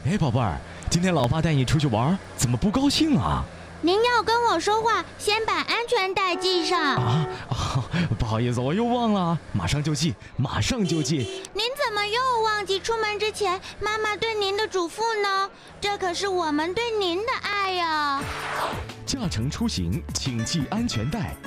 哎，宝贝儿，今天老爸带你出去玩，怎么不高兴啊？ 您要跟我说话，先把安全带系上。 不好意思，我又忘了，马上就系，马上就系。 您怎么又忘记出门之前妈妈对您的嘱咐呢？这可是我们对您的爱呀。 驾乘出行，请系安全带，